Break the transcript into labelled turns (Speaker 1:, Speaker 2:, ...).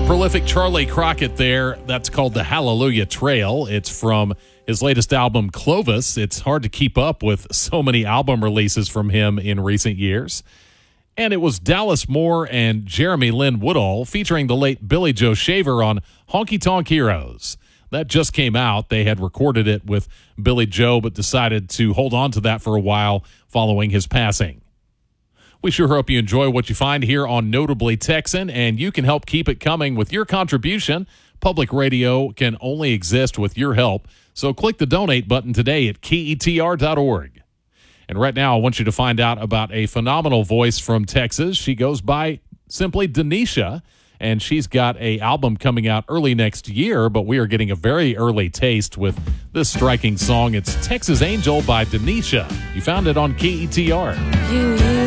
Speaker 1: prolific Charlie Crockett there. That's called the Hallelujah Trail. It's from his latest album, Clovis. It's hard to keep up with so many album releases from him in recent years. And it was Dallas Moore and Jeremy Lin Woodall featuring the late Billy Joe Shaver on Honky Tonk Heroes. That just came out. They had recorded it with Billy Joe, but decided to hold on to that for a while following his passing. We sure hope you enjoy what you find here on Notably Texan, and you can help keep it coming with your contribution. Public radio can only exist with your help, so click the donate button today at KETR.org. And right now, I want you to find out about a phenomenal voice from Texas. She goes by simply Denisha, and she's got an album coming out early next year, but we are getting a very early taste with this striking song. It's Texas Angel by Denisha. You found it on KETR.